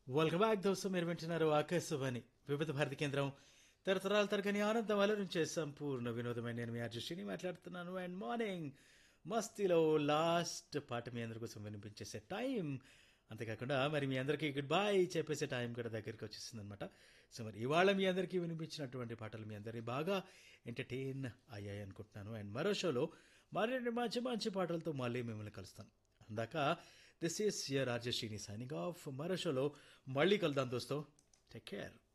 Welcome back దోస్తు మీరు వింటున్నారు ఆకాశవాణి వివిధ భారతి కేంద్రం తరతరాల తరగని ఆనందం అలరించే సంపూర్ణ వినోదమైన నేను మీ అర్జుషిని మాట్లాడుతున్నాను. అండ్ మార్నింగ్ మస్తీలో లాస్ట్ పాట మీ అందరి కోసం వినిపించేసే టైం, అంతేకాకుండా మరి మీ అందరికీ గుడ్ బై చెప్పేసే టైం కూడా దగ్గరికి వచ్చేసింది అనమాట. సో మరి ఇవాళ మీ అందరికీ వినిపించినటువంటి పాటలు మీ అందరినీ బాగా ఎంటర్టైన్ అయ్యాయి అనుకుంటున్నాను. అండ్ మరో షోలో మరిన్ని మంచి మంచి పాటలతో మళ్ళీ మిమ్మల్ని కలుస్తాను. అందాక this is your RJ Srini signing off. మరో షోలో మళ్ళీ కలుద్దాం దోస్తో. Take care.